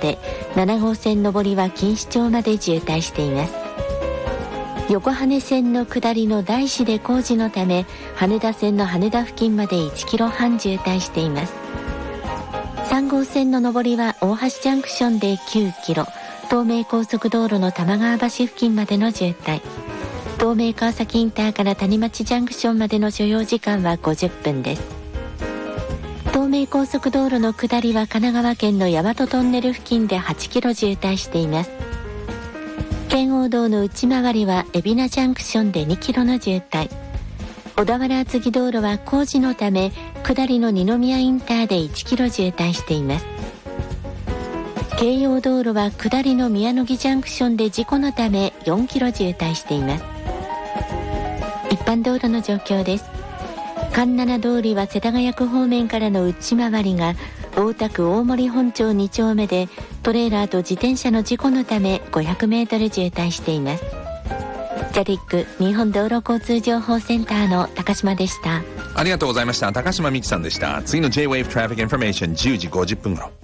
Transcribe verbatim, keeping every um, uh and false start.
で、なな号線上りは錦糸町まで渋滞しています。横羽線の下りの大師で工事のため、羽田線の羽田付近までいちキロはん渋滞しています。さん号線の上りは大橋ジャンクションできゅうキロ、東名高速道路の玉川橋付近までの渋滞、東名川崎インターから谷町ジャンクションまでの所要時間はごじゅっぷんです。東名高速道路の下りは神奈川県の大和トンネル付近ではちキロ渋滞しています。圏央道の内回りは海老名ジャンクションでにキロの渋滞、小田原厚木道路は工事のため下りの二宮インターでいちキロ渋滞しています。京葉道路は下りの宮野木ジャンクションで事故のためよんキロ渋滞しています。一般道路の状況です。環七通りは世田谷区方面からの内回りが大田区大森本町に丁目でトレーラーと自転車の事故のためごひゃくメートル渋滞しています。ジャリック日本道路交通情報センターの高島でした。 ありがとうございました。高島美希さんでした。次の J-Wave Traffic Information じゅうじごじゅっぷん頃。